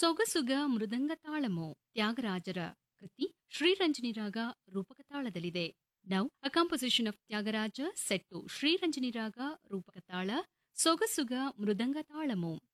ಸೊಗಸುಗ ಮೃದಂಗ ತಾಳಮು ತ್ಯಾಗರಾಜರ ಕೃತಿ ಶ್ರೀರಂಜನಿ ರಾಗ ರೂಪಕ ತಾಳದಲ್ಲಿದೆ. Now a composition of Tyagaraja set to Sriranjani ರಾಗ ರೂಪಕ ತಾಳ ಸೊಗಸುಗ ಮೃದಂಗ ತಾಳಮು.